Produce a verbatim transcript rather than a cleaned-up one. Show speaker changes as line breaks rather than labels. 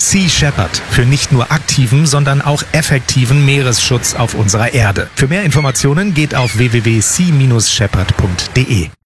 Sea Shepherd für nicht nur aktiven, sondern auch effektiven Meeresschutz auf unserer Erde. Für mehr Informationen geht auf w w w punkt sea Shepherd punkt d e.